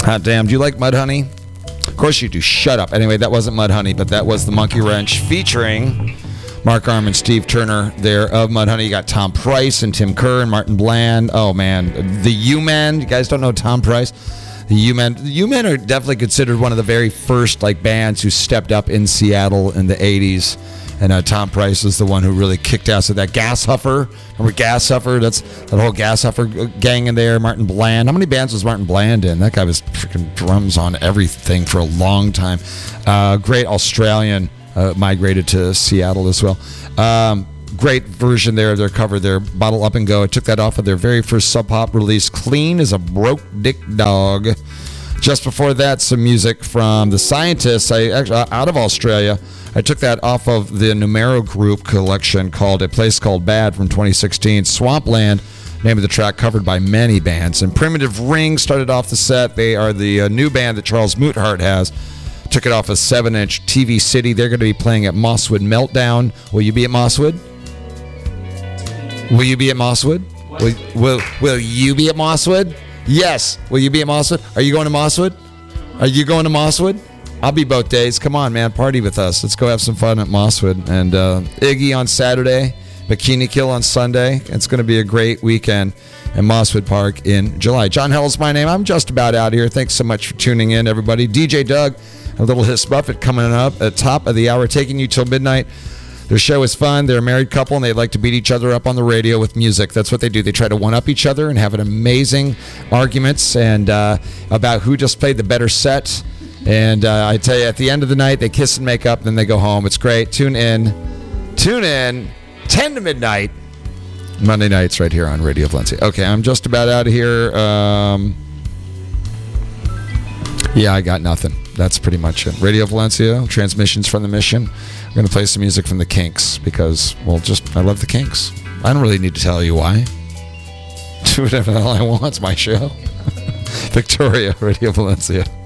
Hot damn. Do you like Mudhoney? Of course you do. Shut up. Anyway, that wasn't Mudhoney, but that was the Monkey Wrench featuring Mark Arm and Steve Turner there of Mudhoney. You got Tom Price and Tim Kerr and Martin Bland. Oh, man. The U-Men. You guys don't know Tom Price? The U-Men. The U-Men are definitely considered one of the very first bands who stepped up in Seattle in the 80s. And Tom Price is the one who really kicked ass with that. Gas Huffer. Remember Gas Huffer? That's that whole Gas Huffer gang in there. Martin Bland. How many bands was Martin Bland in? That guy was freaking drums on everything for a long time. Great Australian. Migrated to Seattle as well. Great version there of their cover there. Bottle Up and Go. I took that off of their very first Sub Pop release. Clean as a Broke Dick Dog. Just before that, some music from The Scientists. Out of Australia. I took that off of the Numero Group collection called A Place Called Bad from 2016. Swampland, name of the track, covered by many bands. And Primitive Ring started off the set. They are the new band that Charles Moothart has. Took it off a 7-inch TV City. They're going to be playing at Mosswood Meltdown. Will you be at Mosswood? Will you be at Mosswood? Will you be at Mosswood? Yes. Will you be at Mosswood? Are you going to Mosswood? Are you going to Mosswood? I'll be both days. Come on, man. Party with us. Let's go have some fun at Mosswood. And Iggy on Saturday, Bikini Kill on Sunday. It's going to be a great weekend at Mosswood Park in July. John Hell's my name. I'm just about out here. Thanks so much for tuning in, everybody. DJ Doug, a little Hiss Buffett coming up at top of the hour, taking you till midnight. Their show is fun. They're a married couple, and they like to beat each other up on the radio with music. That's what they do. They try to one-up each other and have an amazing arguments and about who just played the better set. And I tell you, at the end of the night, they kiss and make up, and then they go home. It's great. Tune in. 10 to midnight, Monday nights right here on Radio Valencia. Okay, I'm just about out of here. Yeah, I got nothing. That's pretty much it. Radio Valencia, transmissions from the Mission. I'm going to play some music from the Kinks because, I love the Kinks. I don't really need to tell you why. Do whatever the hell I want. It's my show. Victoria, Radio Valencia.